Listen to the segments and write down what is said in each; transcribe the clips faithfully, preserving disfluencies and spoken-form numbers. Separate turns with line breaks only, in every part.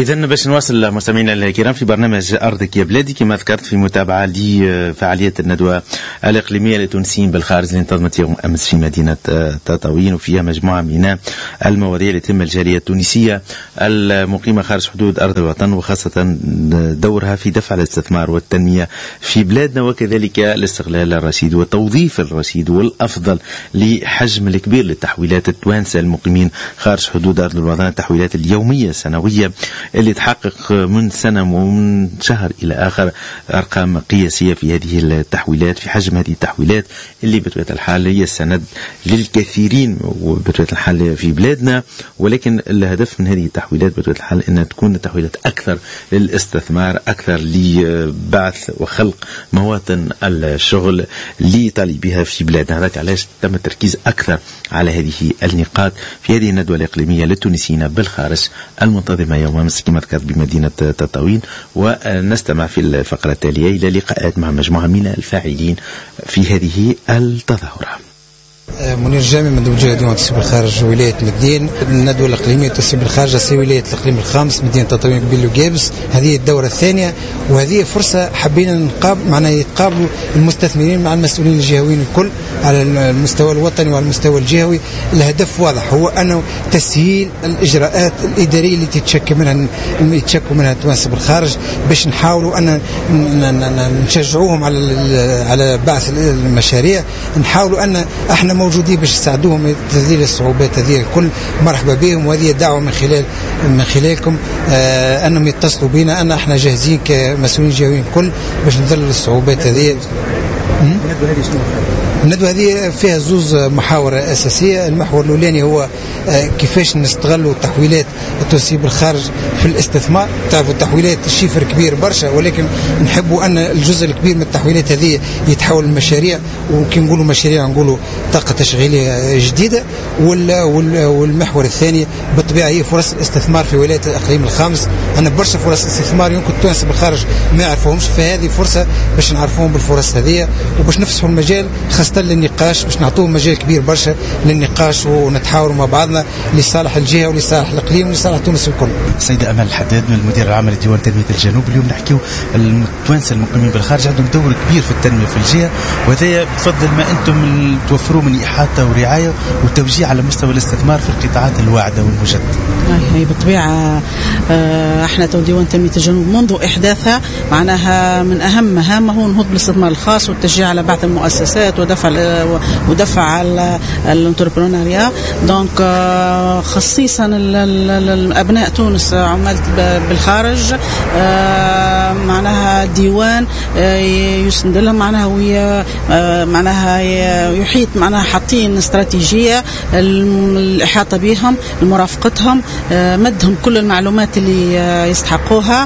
إذن باش نواصل مستمعينا الكرام في برنامج أرضك يا بلادي، كما ذكرت في متابعة لفعالية الندوة الإقليمية للتونسيين بالخارج اللي انتظمت يوم أمس في مدينة تطاوين، وفيها مجموعة من المواضيع اللي تم الجالية التونسية المقيمة خارج حدود أرض الوطن، وخاصة دورها في دفع الاستثمار والتنمية في بلادنا، وكذلك الاستغلال الرشيد والتوظيف الرشيد والأفضل لحجم الكبير للتحويلات التوانسة المقيمين خارج حدود أرض الوطن، التحويلات اليومية السنوية اللي تحقق من سنة ومن شهر إلى آخر أرقام قياسية في هذه التحويلات، في حجم هذه التحويلات اللي بطبيعة الحال هي السند للكثيرين بطبيعة الحال في بلادنا. ولكن الهدف من هذه التحويلات بطبيعة الحال أنها تكون تحويلات أكثر للاستثمار، أكثر لبعث وخلق مواطن الشغل لطالبها في بلادنا. هذاك علاش تم التركيز أكثر على هذه النقاط في هذه الندوة الإقليمية للتونسيين بالخارج المنتظمة يوم أمس كما ذكرت بمدينة تطاوين. ونستمع في الفقرة التالية إلى لقاءات مع مجموعة من الفاعلين في هذه التظاهرة.
منير جامي مندوب جهة ديوان التسويق بالخارج ولاية مكدين. الندوة الإقليمية للتسويق بالخارج في ولاية الإقليم الخامس مدينة تطاوين بيلو جابس، هذه الدورة الثانية، وهذه فرصة حبينا نقابل معنا يتقابلوا المستثمرين مع المسؤولين الجهويين الكل على المستوى الوطني وعلى المستوى الجهوي. الهدف واضح، هو أنه تسهيل الإجراءات الإدارية اللي تتشكل منها يتشكوا منها التوانسة بالخارج، باش نحاولوا أن نشجعوهم على على بعث المشاريع، نحاولوا أن احنا موجودين باش نساعدوهم تذليل الصعوبات هذه الكل. مرحبا بهم، وهذه دعوة من خلال من خلالكم آه انهم يتصلوا بنا، ان احنا جاهزين كمسؤولين جهويين الكل باش نذلل الصعوبات هذه. الندوة هذه فيها زوز محاور أساسية. المحور الأولاني هو كيفاش نستغلوا التحويلات التونسية بالخارج في الاستثمار. تعرفوا التحويلات الشيفر كبير برشا، ولكن نحبوا أن الجزء الكبير من التحويلات هذه يتحول لمشاريع، وكي نقولوا مشاريع نقولوا طاقة تشغيلية جديدة. والمحور الثاني بالطبيعة هي فرص الاستثمار في ولاية الإقليم الخامس. أنا برشا فرص استثمار يمكن التوانسة بالخارج ما يعرفوهمش، فهذه فرصة باش نعرفوهم بالفرص هذه وباش نفسحوا المجال خاصة للنقاش، باش نعطوهم مجال كبير برشا للنقاش ونتحاوروا مع بعضنا لصالح الجهة ولصالح الإقليم ولصالح تونس الكل.
السيدة أمل الحداد من المدير العام لديوان تنمية الجنوب، اليوم نحكيو التوانسة المقيمين بالخارج عندهم دور كبير في التنمية في الجهة، وهذا بفضل ما أنتم توفروا من إحاطة ورعاية وتوجيه على مستوى الاستثمار في القطاعات الواعدة والمجددة.
هي بالطبيعة احنا ديوان تنمية الجنوب منذ إحداثها معناها من أهم مهامه هو نهوض بالاستثمار الخاص والتشجيع على بعث المؤسسات ودفع ودفع الانتربرونيا. دونك خصيصا الأبناء تونس عمال بالخارج معناها الديوان يسند لهم معناها ويا معناها يحيط معناها حاطين استراتيجية الإحاطة بهم، مرافقتهم، مدهم كل المعلومات اللي يستحقوها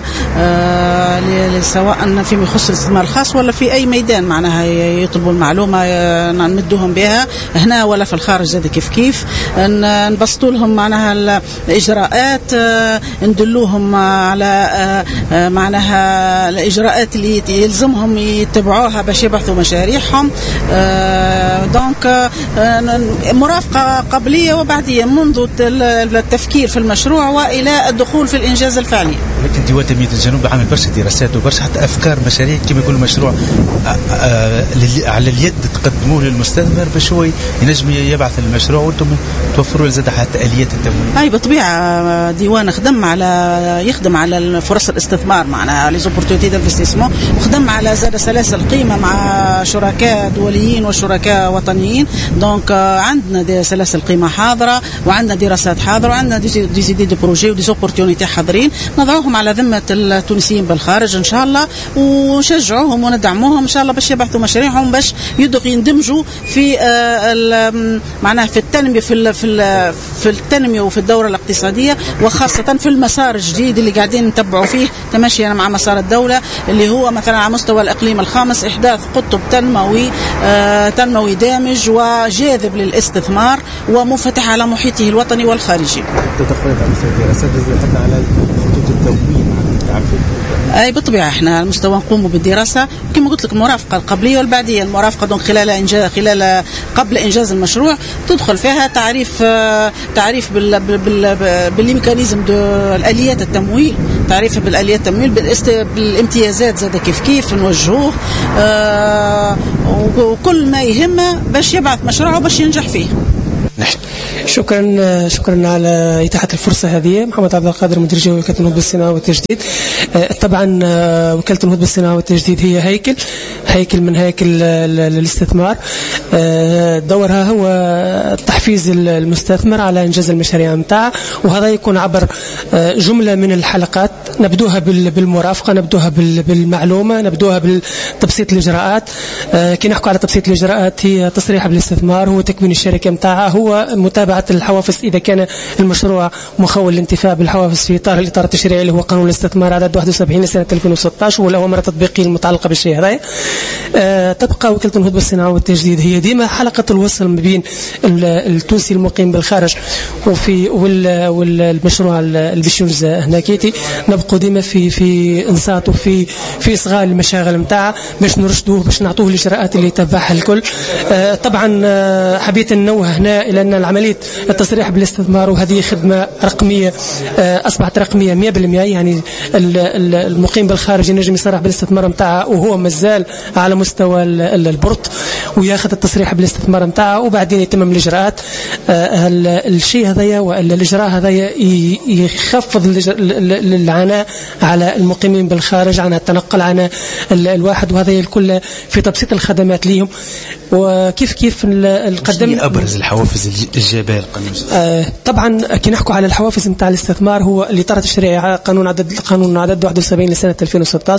سواء فيما يخص الاستثمار الخاص ولا في أي ميدان معناها يطلبوا المعلومة نمدوهم بها هنا ولا في الخارج زاد كيف كيف. نبسطوا لهم معناها الإجراءات، ندلوهم على معناها الإجراءات اللي يلزمهم يتبعوها باش يبحثوا مشاريعهم. دونك مرافقة قبلية وبعدية منذ التفكير في المشروع وإلى الدخول في الإنجاز الفعلي.
لكن ديوان تنمية الجنوب عامل برشا دراسات وبرشا حتى أفكار مشاريع كما يقولوا مشروع على اليد تقدموه للمستثمر باش هو ينجم يبعث المشروع وانتم توفروا زاد حتى آليات التمويل.
أي بالطبيعة ديوان خدم على يخدم على فرص الاستثمار معناها لي زوبورتونيتي دانفستيسمون، وخدم على زاد سلاسل قيمة مع شركاء دوليين وشركاء وطنيين. دونك عندنا سلاسل قيمة حاضرة وعندنا دراسات حاضرة وعندنا دي دي دي بروجي ودي زوبورتونيتي حاضرين نضعوهم على ذمة التونسيين بالخارج إن شاء الله، ونشجعوهم وندعموهم إن شاء الله باش يبحثوا مشاريعهم باش يدخلوا يندمجوا في معناها في التنمية في في التنمية وفي الدورة الاقتصادية، وخاصة في المسار الجديد اللي قاعدين نتبعوا فيه تماشيا مع مسار الدولة اللي هو مثلا على مستوى الإقليم الخامس إحداث قطب تنموي تنموي دامج وجاذب للاستثمار ومنفتح على محيطه الوطني والخارجي.
تدخلات مستوى دراسات حتى على خطوط التمويل تعرفوا؟
اي بالطبيعه احنا على المستوى نقوم بالدراسه كما قلت لك المرافقه القبليه والبعديه. المرافقه دون خلال انجاز خلال قبل انجاز المشروع تدخل فيها تعريف تعريف بال بال بالميكانيزم دو الاليات التمويل، تعريف بالاليات التمويل بالامتيازات زاد كيف كيف نوجهوه آه وكل ما يهمه باش يبعث مشروعه باش ينجح فيه.
شكرا شكرا على إتاحة الفرصة هذه. محمد عبد القادر مدير جهوي وكالة النهوض بالصناعة والتجديد. طبعا وكالة النهوض بالصناعة والتجديد هي هيكل هيكل من هيكل الاستثمار، دورها هو تحفيز المستثمر على إنجاز المشاريع متاعه، وهذا يكون عبر جملة من الحلقات نبدوها بالمرافقة، نبدوها بالمعلومة، نبدوها بالتبسيط الإجراءات. كي نحكوا على تبسيط الإجراءات هي تصريح بالاستثمار، هو تكوين الشركة متاعها، هو متابعة الحوافز إذا كان المشروع مخول للانتفاع بالحوافز في إطار الإطار التشريعي اللي هو قانون الاستثمار عدد واحد وسبعين لسنة ألفين وستة عشر والأوامر التطبيقية المتعلقة بالشيء هذا. أه تبقى وكالة النهوض بالصناعة والتجديد هي ديما حلقة الوصل ما بين التونسي المقيم بالخارج وفي والمشروع البشوز هناكيتي. نبقوا ديما في في انصات وفي في إصغاء المشاغل متاعه باش نرشدوه باش نعطوه الإجراءات اللي يتبعها الكل. أه طبعا أه حبيت ننوه هنا إلى أن العملية التصريح بالاستثمار وهذه خدمة رقمية أه أصبحت رقمية مئة بالمئة، يعني المقيم بالخارج ينجم يصرح بالاستثمار متاعه وهو مازال على مستوى البورت وياخذ التصريح بالاستثمار متاعه وبعدين يتمم الإجراءات. أه الشيء هذايا ولا الإجراء هذايا يخفض العناء على المقيمين بالخارج عن التنقل عن الواحد، وهذا الكل في تبسيط الخدمات لهم. وكيف كيف القدم
أبرز الحوافز الجابة
آه طبعا كي نحكوا على الحوافز نتاع الاستثمار هو اللي طرت التشريع قانون عدد قانون عدد واحد وسبعين لسنة ألفين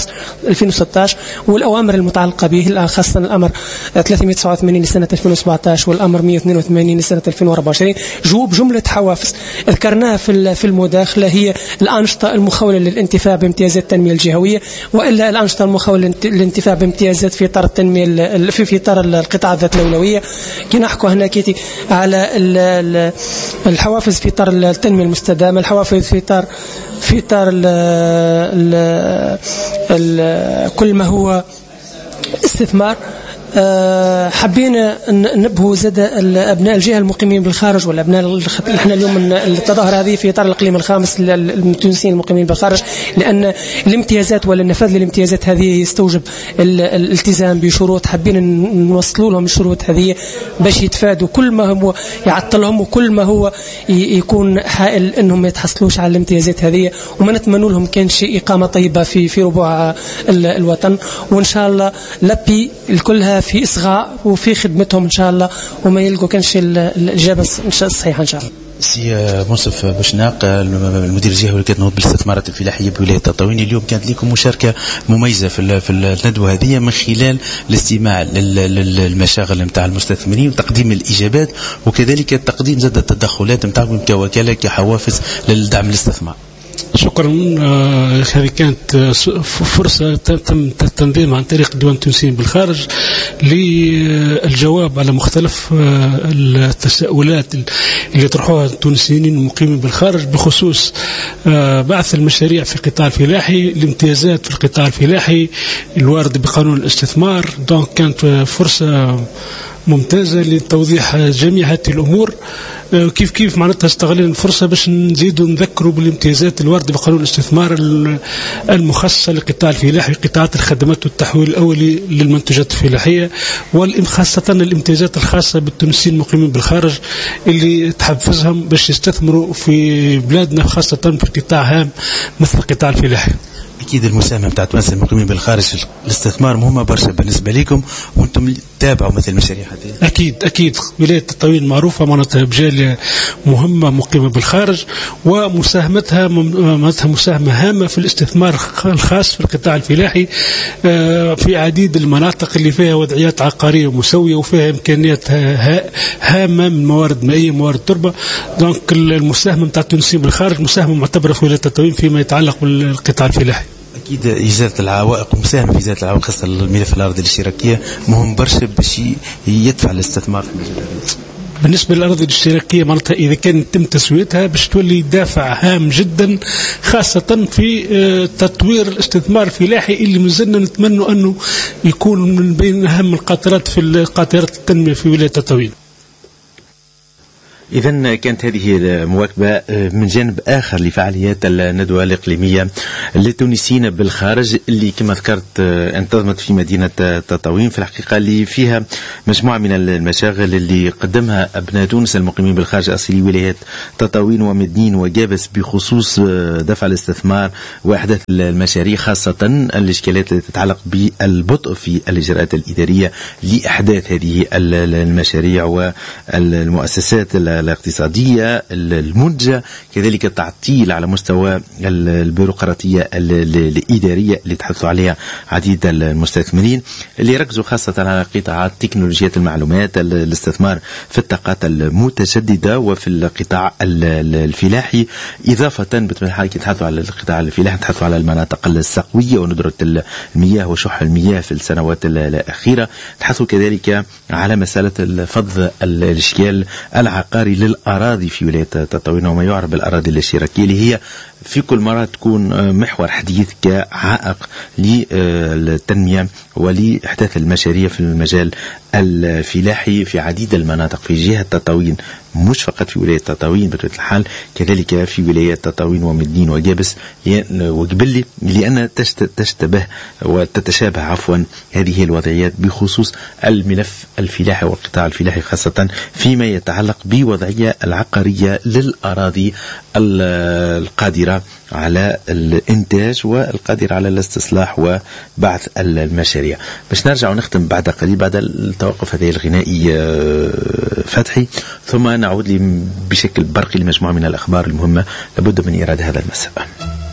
وستة عشر والأوامر المتعلقة به، خاصة الأمر ثلاثمئة وتسعة وثمانين لسنة ألفين وسبعة عشر والأمر مئة واثنين وثمانين لسنة ألفين وأربعة وعشرين جوب جملة حوافز ذكرناها في في المداخلة. هي الأنشطة المخولة للانتفاع بامتيازات التنمية الجهوية، وإلا الأنشطة المخولة للانتفاع بامتيازات في إطار التنمية في في إطار القطاع ذات الأولوية. كي نحكوا هنا كيتي على الحوافز في إطار التنمية المستدامة، الحوافز في إطار في إطار كل ما هو استثمار. أه حبينا ننبهوا زاد أبناء الجهة المقيمين بالخارج والأبناء احنا اليوم التظاهر هذه في إطار الإقليم الخامس للتونسيين المقيمين بالخارج، لأن الامتيازات ولا النفاذ للامتيازات هذه يستوجب الالتزام بشروط. حبينا نوصلوا لهم الشروط هذه باش يتفادوا كل ما هو يعطلهم وكل ما هو يكون حائل انهم ما يتحصلوش على الامتيازات هذه، وما نتمنوا لهم كان شيء إقامة طيبة في في ربوع الوطن. وإن شاء الله لبي الكلها في إصغاء وفي خدمتهم إن شاء الله وما يلقوا كانش الإجابة الصحيحة إن شاء الله.
سي منصف بشناق المدير الجهوي لوكالة النهوض بالاستثمارات الفلاحية بولاية تطاوين، اليوم كانت لكم مشاركة مميزة في في الندوة هذه من خلال الاستماع للمشاغل نتاع المستثمرين وتقديم الإجابات وكذلك تقديم زاد التدخلات نتاعكم كوكالة كحوافز للدعم الاستثمار.
شكرا. هذه كانت فرصة تم تنظيمها عن طريق ديوان التونسيين بالخارج للجواب على مختلف التساؤلات اللي يطرحوها التونسيين المقيمين بالخارج بخصوص بعث المشاريع في القطاع الفلاحي، الامتيازات في القطاع الفلاحي الوارد بقانون الاستثمار. دونك كانت فرصة ممتازة لتوضيح جميع هذه الأمور. كيف كيف معناتها استغلنا الفرصة باش نزيدوا نذكروا بالامتيازات الواردة بقانون الاستثمار المخصصة للقطاع الفلاحي، قطاعات الخدمات والتحويل الأولي للمنتجات الفلاحية، وخاصة الامتيازات الخاصة بالتونسيين المقيمين بالخارج اللي تحفزهم باش يستثمروا في بلادنا خاصة في قطاع هام مثل القطاع الفلاحي.
أكيد المساهمة بتاعت الناس المقيمين بالخارج في الاستثمار مهمة برشا بالنسبة لكم وأنتم تابعوا مثل المشاريع هذه.
أكيد أكيد ولاية تطاوين معروفة معناتها بجالية مهمة مقيمة بالخارج ومساهمتها معناتها مساهمة هامة في الاستثمار الخاص في القطاع الفلاحي في عديد المناطق اللي فيها وضعيات عقارية مسوية وفيها إمكانيات هامة من موارد مائية موارد تربة. دونك المساهمة بتاعت التونسيين بالخارج مساهمة معتبرة في ولاية تطاوين فيما يتعلق بالقطاع الفلاحي.
أكيد إزالة العوائق ومساهمة في إزالة العوائق خاصة الملف الأرضي الاشتراكية مهم برشا باش يدفع الاستثمار في المجال هذا.
بالنسبة للأراضي الاشتراكية معناتها إذا كان تم تسويتها باش تولي دافع هام جدا، خاصة في تطوير الاستثمار الفلاحي اللي مازلنا نتمنى أنه يكون من بين أهم القاطرات في قاطرات التنمية في ولاية تطاوين.
إذا كانت هذه المواكبة من جانب آخر لفعاليات الندوة الإقليمية للتونسيين بالخارج اللي كما ذكرت انتظمت في مدينة تطاوين، في الحقيقة اللي فيها مجموعة من المشاغل اللي قدمها أبناء تونس المقيمين بالخارج أصلي ولايات تطاوين ومدنين وجابس بخصوص دفع الاستثمار وإحداث المشاريع، خاصة الإشكالات التي تتعلق بالبطء في الإجراءات الإدارية لإحداث هذه المشاريع والمؤسسات الاقتصادية المنتجة، كذلك التعطيل على مستوى البيروقراطية الإدارية اللي تحدثوا عليها عديد المستثمرين اللي ركزوا خاصة على قطاعات تكنولوجيات المعلومات، الاستثمار في الطاقات المتجددة وفي القطاع الفلاحي، إضافة بطبيعة الحال كي تحدثوا على القطاع الفلاحي تحدثوا على المناطق السقوية وندرة المياه وشح المياه في السنوات الأخيرة، تحدثوا كذلك على مسألة فض الإشكال العقاري للأراضي في ولاية تطاوين وما يعرف بالأراضي الاشتراكية اللي هي في كل مرة تكون محور حديث كعائق للتنمية ولإحداث المشاريع في المجال الفلاحي في عديد المناطق في جهة تطاوين، مش فقط في ولاية تطاوين بطبيعة الحال، كذلك في ولاية تطاوين ومدين وجابس وقبلي، لأن تشتبه وتتشابه عفوا هذه الوضعيات بخصوص الملف الفلاحي والقطاع الفلاحي، خاصة فيما يتعلق بوضعية العقارية للأراضي القادرة على الإنتاج والقادرة على الاستصلاح وبعث المشاريع. باش نرجع ونختم بعد قليل بعد التوقف هذه الغنائي فتحي، ثم نعود بشكل برقي لمجموعة من الأخبار المهمة لابد من إيراد هذا المساء.